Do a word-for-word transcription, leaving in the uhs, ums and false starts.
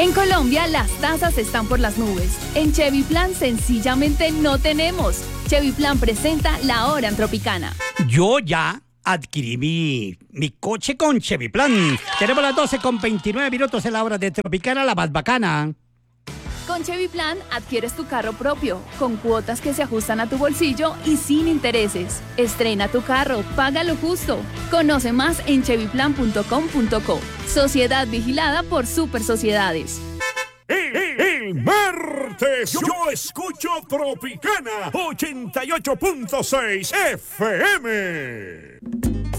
En Colombia, las tasas están por las nubes. En Chevy Plan, sencillamente no tenemos. Chevy Plan presenta la hora en Tropicana. Yo ya adquirí mi, mi coche con Chevy Plan. Tenemos las doce con veintinueve minutos en la hora de Tropicana, la más bacana. Con Chevy Plan adquieres tu carro propio, con cuotas que se ajustan a tu bolsillo y sin intereses. Estrena tu carro, paga lo justo. Conoce más en chevy plan punto com punto co. Sociedad vigilada por Super Sociedades. El, el, el martes yo escucho Tropicana ochenta y ocho punto seis F M.